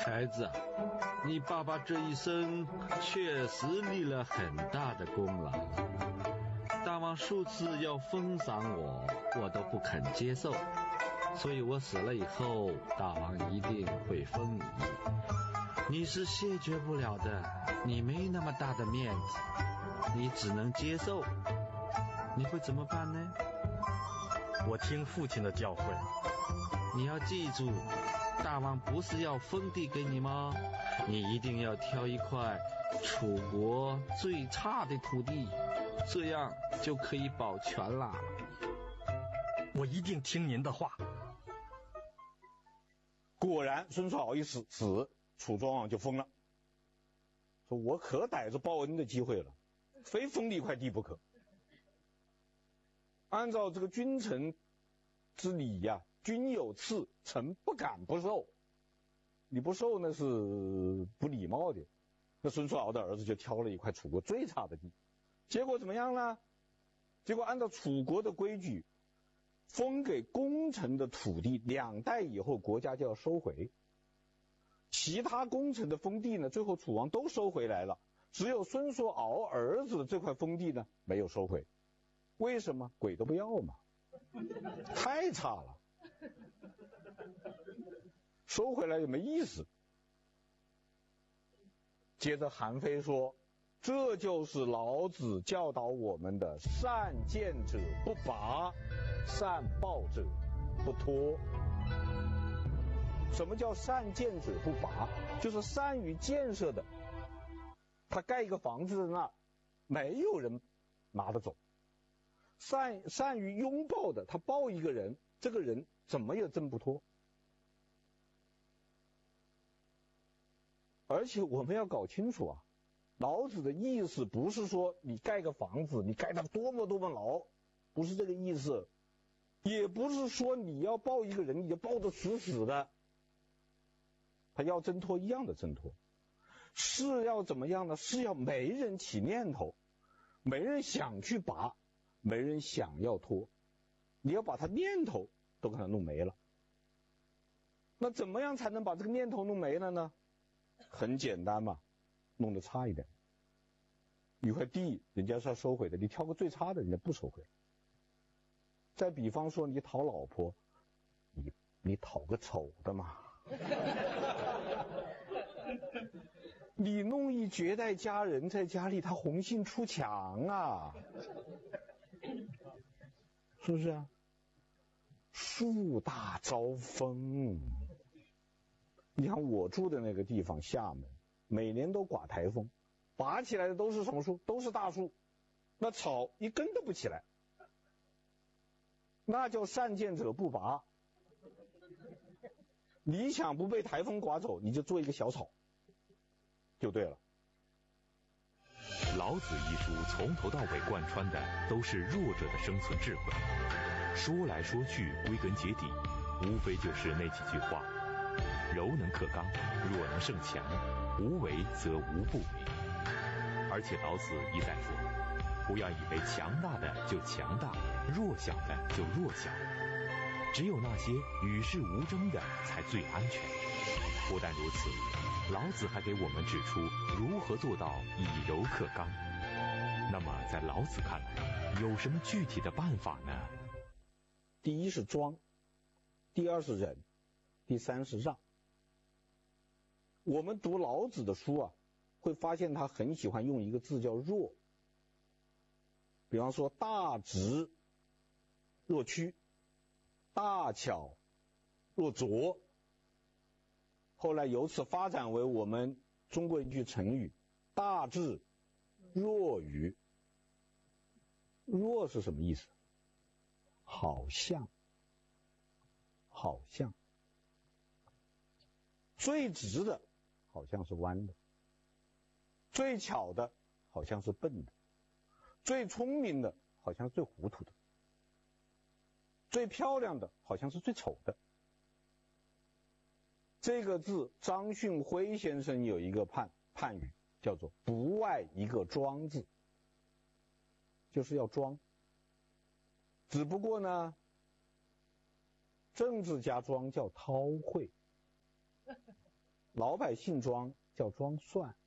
孩子啊，你爸爸这一生确实立了很大的功劳。大王数次要封赏我，我都不肯接受，所以我死了以后，大王一定会封你。你是谢绝不了的，你没那么大的面子，你只能接受。你会怎么办呢？ 我听父亲的教诲。 你要记住，大王不是要封地给你吗？你一定要挑一块楚国最差的土地，这样就可以保全了。 我一定听您的话。 果然孙叔敖一死，楚庄王就疯了，说我可逮着报恩的机会了，非封你一块地不可。按照这个君臣之礼呀，君有赐，臣不敢不受。你不受那是不礼貌的。那孙叔敖的儿子就挑了一块楚国最差的地，结果怎么样呢？结果按照楚国的规矩，封给功臣的土地2代以后国家就要收回，其他功臣的封地呢，最后楚王都收回来了，只有孙叔敖儿子的这块封地呢没有收回。为什么？鬼都不要嘛，太差了，收回来也没意思。接着韩非说，这就是老子教导我们的善建者不拔，善报者不脱。什么叫善建者不拔？就是善于建设的，他盖一个房子在那儿，没有人拿得走。善于拥抱的，他抱一个人，这个人怎么也挣不脱。而且我们要搞清楚啊，老子的意思不是说你盖个房子，你盖得多么多么牢，不是这个意思，也不是说你要抱一个人你就抱得死死的，他要挣脱一样的挣脱，是要怎么样呢？是要没人起念头，没人想去拔，没人想要脱，你要把他念头都给他弄没了。那怎么样才能把这个念头弄没了呢？很简单嘛，弄得差一点。一块地人家是要收回的，你挑个最差的，人家不收回。再比方说你讨老婆，你讨个丑的嘛。你弄一绝代佳人在家里，他红杏出墙啊，是不是啊？树大招风。你看我住的那个地方厦门，每年都刮台风，拔起来的都是什么树？都是大树，那草一根都不起来，那叫善见者不拔。你想不被台风刮走，你就做一个小草就对了。 老子一书从头到尾贯穿的都是弱者的生存智慧，说来说去归根结底无非就是那几句话：柔能克刚，弱能胜强，无为则无不为。而且老子一再说，不要以为强大的就强大，弱小的就弱小，只有那些与世无争的才最安全。不但如此，老子还给我们指出如何做到以柔克刚。那么在老子看来，有什么具体的办法呢？ 第一是庄，第二是忍，第三是让。我们读老子的书啊，会发现他很喜欢用一个字叫弱。比方说大直若屈，大巧若拙，后来由此发展为我们中国一句成语：大智若愚。弱是什么意思？好像最直的好像是弯的，最巧的好像是笨的，最聪明的好像是最糊涂的，最漂亮的好像是最丑的。这个字张训辉先生有一个判语，叫做不外一个庄字，就是要装。只不过呢，政治家装叫韬晦， 老百姓装叫装蒜。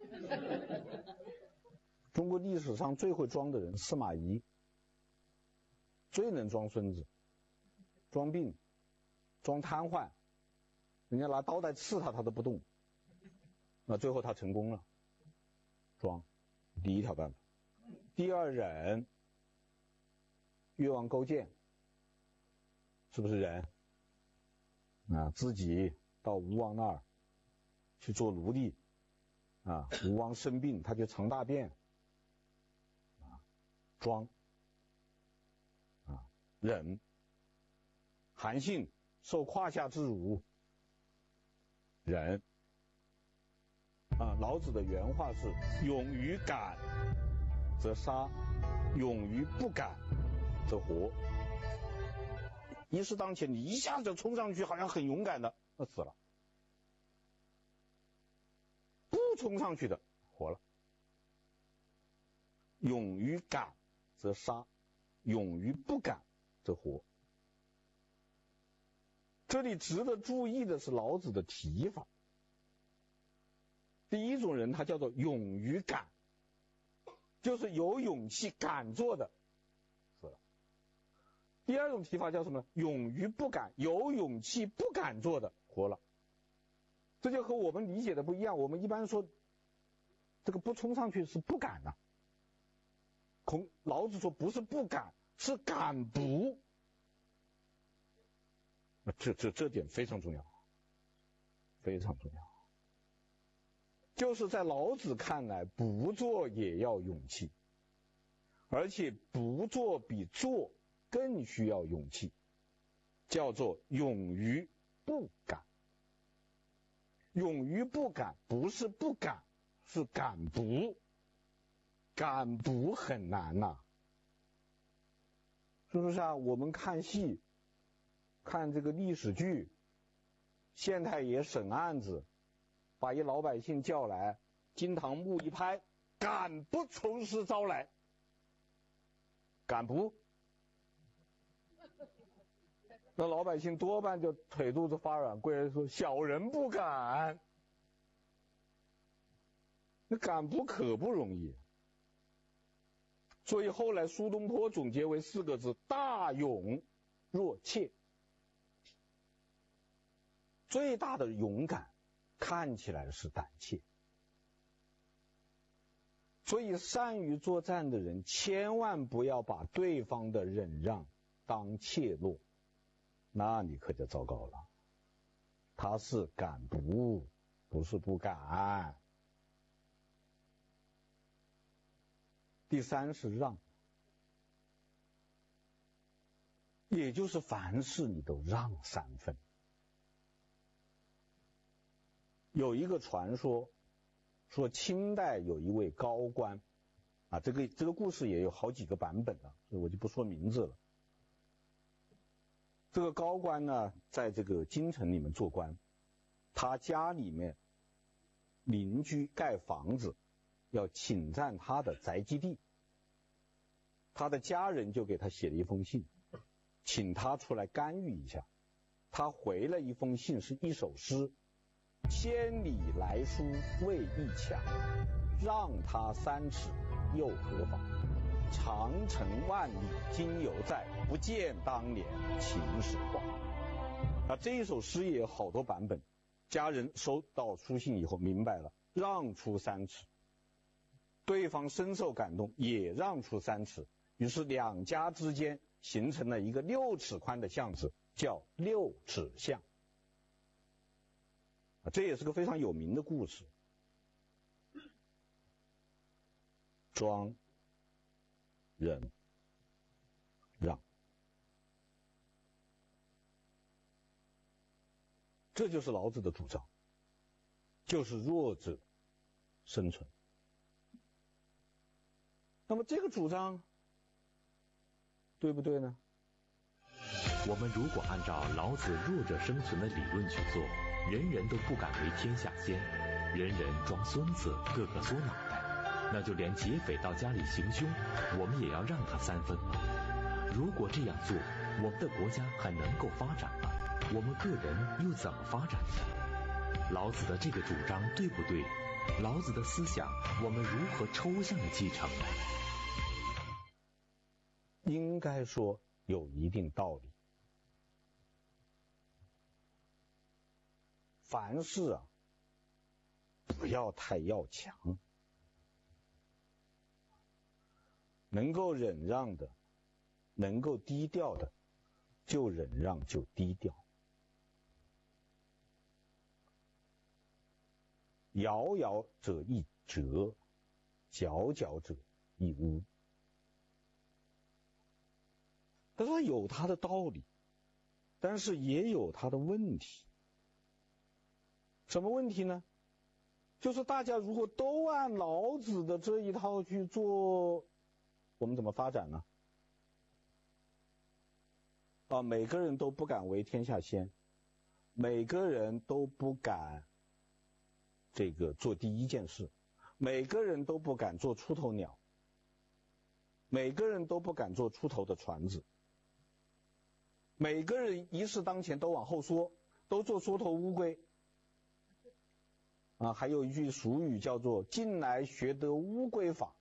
中国历史上最会装的人司马懿，最能装孙子，装病，装瘫痪，人家拿刀带刺他，他都不动。那最后他成功了，装，第一条办法。第二，忍，越王勾践，是不是忍？啊，自己到吴王那儿去做奴隶，啊，吴王生病，他就藏大便，啊，装，啊，忍。韩信受胯下之辱，忍。啊，老子的原话是：勇于敢则杀，勇于不敢则活。一时当前，你一下子就冲上去，好像很勇敢的，那死了；不冲上去的，活了。勇于敢则杀，勇于不敢则活。这里值得注意的是老子的提法。第一种人他叫做勇于敢，就是有勇气敢做的，死了。第二种提法叫什么呢？勇于不敢，有勇气不敢做的，活了。这就和我们理解的不一样。我们一般说这个不冲上去是不敢的，老子说不是不敢，是敢不。这点非常重要，非常重要。就是在老子看来，不做也要勇气，而且不做比做更需要勇气，叫做勇于不敢。勇于不敢不是不敢，是敢不。敢不很难呐，是不是啊？我们看戏，看这个历史剧，县太爷审案子，把一老百姓叫来，惊堂木一拍，敢不从实招来？敢不？那老百姓多半就腿肚子发软，跪着说：“小人不敢。”那敢不可不容易。所以后来苏东坡总结为4个字：大勇若怯。最大的勇敢看起来是胆怯，所以善于作战的人千万不要把对方的忍让当怯懦，那你可就糟糕了。他是敢不，不是不敢。第三是让，也就是凡事你都让3分。有一个传说，说清代有一位高官，啊，这个故事也有好几个版本了，所以我就不说名字了。这个高官呢，在这个京城里面做官，他家里面邻居盖房子，要侵占他的宅基地，他的家人就给他写了一封信，请他出来干预一下。他回了一封信，是一首诗：千里来书未易强，让他3尺又何妨？长城万里今犹在，不见当年秦始皇。啊，这一首诗也有好多版本。家人收到书信以后明白了，让出3尺，对方深受感动，也让出3尺，于是两家之间形成了一个6尺宽的巷子，叫6尺巷。这也是个非常有名的故事。装、忍、让，这就是老子的主张，就是弱者生存。那么这个主张对不对呢？ 我们如果按照老子弱者生存的理论去做，人人都不敢为天下先，人人装孙子，个个缩脑袋，那就连劫匪到家里行凶，我们也要让他3分吗？如果这样做，我们的国家还能够发展吗？我们个人又怎么发展呢？ 老子的这个主张对不对？老子的思想我们如何抽象的继承呢？ 应该说有一定道理。凡事啊，不要太要强，能够忍让的，能够低调的，就忍让就低调。遥遥者亦哲，皎皎者亦污。他说有他的道理，但是也有他的问题。什么问题呢？就是大家如果都按老子的这一套去做，我们怎么发展呢？每个人都不敢为天下先，每个人都不敢这个做第一件事，每个人都不敢做出头鸟，每个人都不敢做出头的船子，每个人一事当前都往后缩，都做缩头乌龟。还有一句俗语叫做近来学得乌龟法，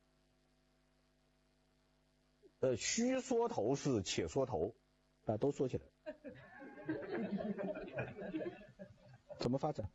须缩头是且缩头，都缩起来。怎么发展？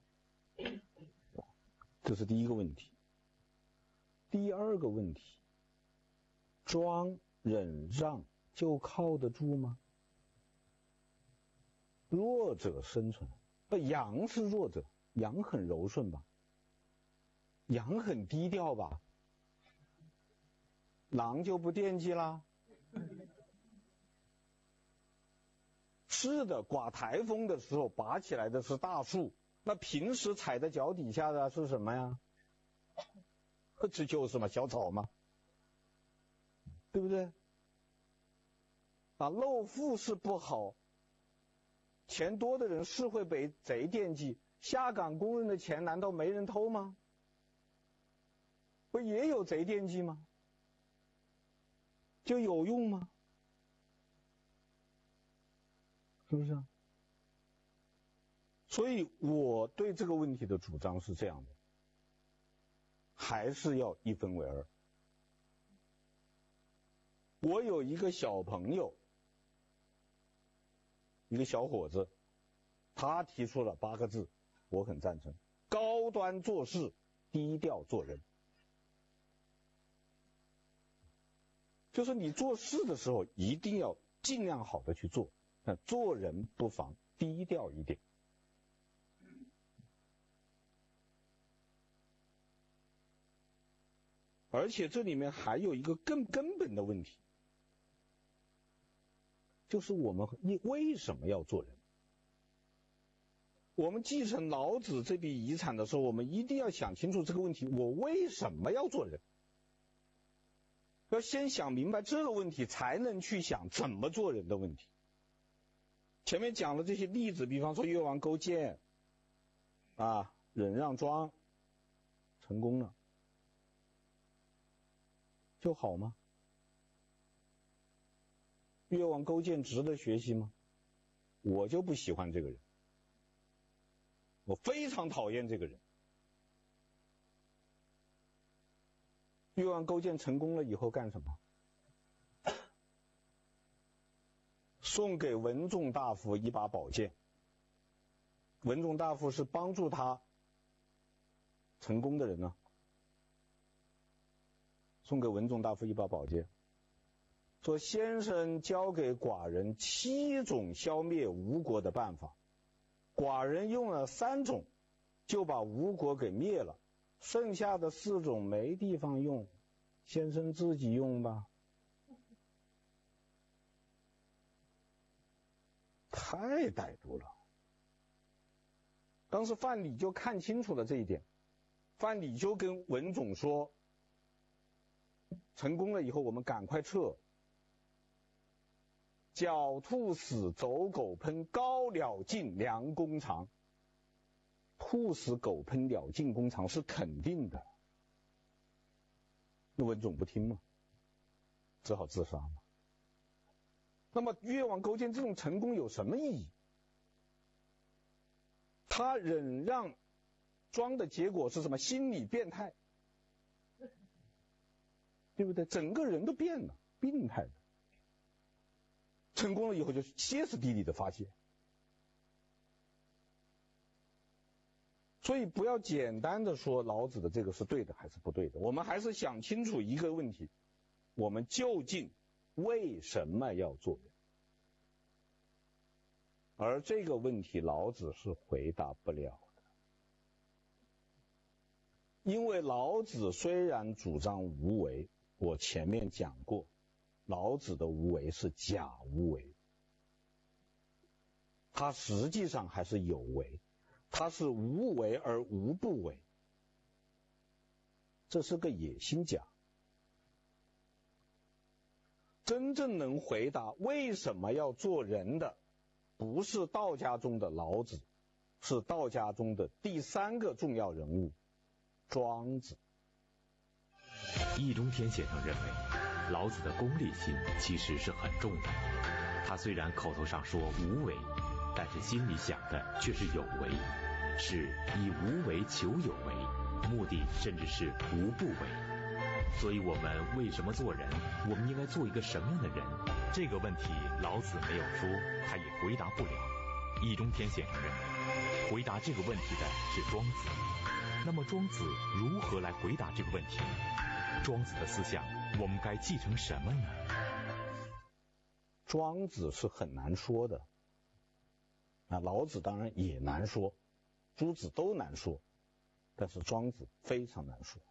这是第一个问题。第二个问题，装忍让就靠得住吗？弱者生存，羊是弱者，羊很柔顺吧，羊很低调吧，狼就不惦记啦。是的，刮台风的时候拔起来的是大树，那平时踩在脚底下的是什么呀？这就是嘛，小草嘛，对不对？露富是不好，钱多的人是会被贼惦记，下岗工人的钱难道没人偷吗？不也有贼惦记吗？就有用吗？是不是啊？所以我对这个问题的主张是这样的，还是要一分为二。我有一个小朋友，一个小伙子，他提出了8个字，我很赞成：高端做事，低调做人。就是你做事的时候一定要尽量好的去做，做人不妨低调一点。而且这里面还有一个更根本的问题，就是我们为什么要做人？我们继承老子这笔遗产的时候，我们一定要想清楚这个问题：我为什么要做人？要先想明白这个问题，才能去想怎么做人的问题。前面讲了这些例子，比方说越王勾践忍让庄成功了，就好吗？越王勾践值得学习吗？我就不喜欢这个人，我非常讨厌这个人。越王勾践成功了以后干什么？送给文仲大夫一把宝剑。文仲大夫是帮助他成功的人呢，送给文仲大夫一把宝剑，说先生教给寡人7种消灭吴国的办法，寡人用了3种就把吴国给灭了，剩下的4种没地方用，先生自己用吧。太歹毒了。当时范蠡就看清楚了这一点，范蠡就跟文种说，成功了以后我们赶快撤，狡兔死，走狗烹，高鸟尽，良弓藏。兔死狗烹，鸟尽弓藏是肯定的。那文种不听嘛，只好自杀嘛。那么越王勾践这种成功有什么意义？ 他忍让庄的结果是什么？心理变态，对不对？整个人都变了，病态的。成功了以后就歇斯底里的发泄。所以不要简单的说老子的这个是对的还是不对的，我们还是想清楚一个问题，我们究竟为什么要做人？而这个问题老子是回答不了的。因为老子虽然主张无为，我前面讲过，老子的无为是假无为，他实际上还是有为，他是无为而无不为，这是个野心家。真正能回答为什么要做人的，不是道家中的老子，是道家中的第三个重要人物庄子。 易中天先生认为，老子的功利心其实是很重的。他虽然口头上说无为，但是心里想的却是有为，是以无为求有为，目的甚至是无不为。所以我们为什么做人？我们应该做一个什么样的人？这个问题老子没有说，他也回答不了。易中天先生认为，回答这个问题的是庄子。那么庄子如何来回答这个问题？庄子的思想我们该继承什么呢？ 庄子是很难说的，老子当然也难说，诸子都难说，但是庄子非常难说。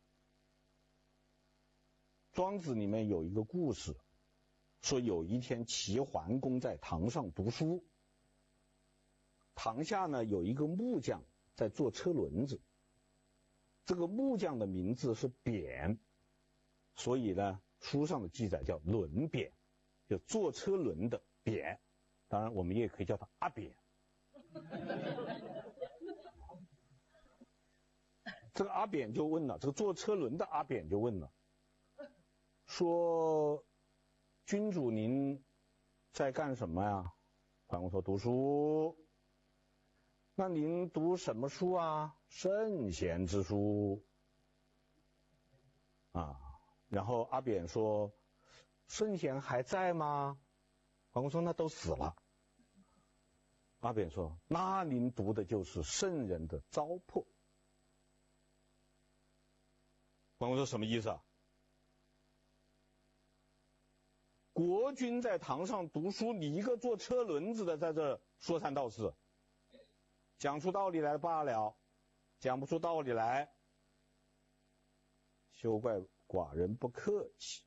庄子里面有一个故事，说有一天齐桓公在堂上读书，堂下呢有一个木匠在做车轮子，这个木匠的名字是扁，所以呢书上的记载叫轮扁，就做车轮的扁，当然我们也可以叫他阿扁。这个阿扁就问了，这个做车轮的阿扁就问了，说君主您在干什么呀？桓公说读书。那您读什么书啊？圣贤之书啊。然后阿扁说圣贤还在吗？桓公说那都死了。阿扁说那您读的就是圣人的糟粕。桓公说什么意思啊？国君在堂上读书，你一个做车轮子的在这说三道四，讲出道理来罢了，讲不出道理来，休怪寡人不客气。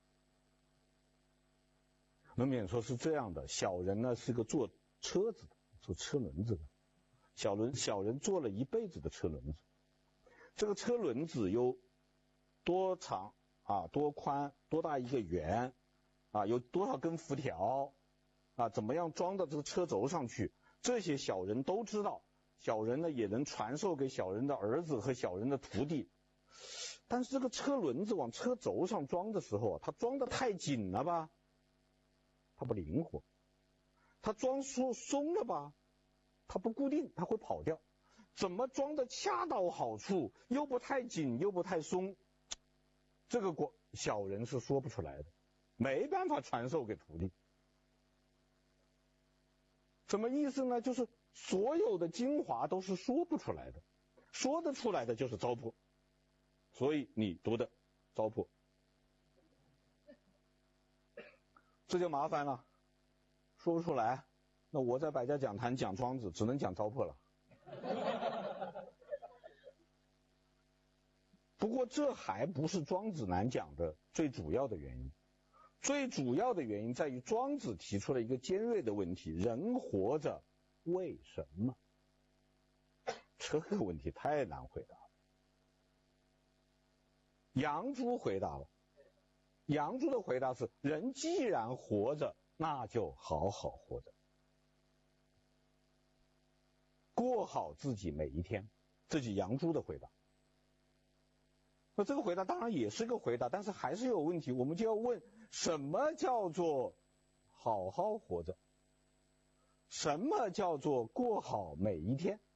能免说是这样的，小人呢是个做车子的，做车轮子的，小人做了一辈子的车轮子，这个车轮子有多长啊，多宽，多大一个圆啊，有多少根辐条啊，怎么样装到这个车轴上去，这些小人都知道，小人呢也能传授给小人的儿子和小人的徒弟。但是这个车轮子往车轴上装的时候，它装的太紧了吧，它不灵活；它装松了吧，它不固定，它会跑掉。怎么装的恰到好处，又不太紧又不太松，这个小人是说不出来的，没办法传授给徒弟。什么意思呢？就是所有的精华都是说不出来的，说得出来的就是糟粕，所以你读的糟粕，这就麻烦了，说不出来，那我在百家讲坛讲庄子只能讲糟粕了。不过这还不是庄子难讲的最主要的原因，最主要的原因在于庄子提出了一个尖锐的问题：人活着为什么？这个问题太难回答了。杨朱回答了，杨朱的回答是：人既然活着，那就好好活着，过好自己每一天。这是杨朱的回答。那这个回答当然也是个回答，但是还是有问题，我们就要问：什么叫做好好活着？什么叫做过好每一天？